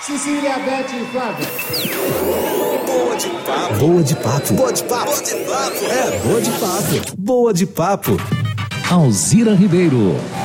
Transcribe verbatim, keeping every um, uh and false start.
Cecília, Beth e Flávia. Boa de papo. Boa de papo. Boa de papo. Boa de papo. É, boa de papo. Boa de papo. Alzira Ribeiro.